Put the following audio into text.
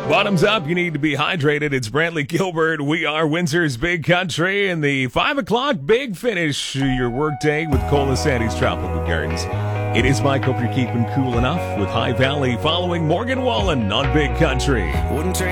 Bottoms up, you need to be hydrated. It's Brantley Gilbert. We are Windsor's Big Country in the 5 o'clock Big Finish, your workday with Colasandi's Tropical Gardens. It is Mike. Hope you're keeping cool enough with High Valley following Morgan Wallen on Big Country. Wouldn't trade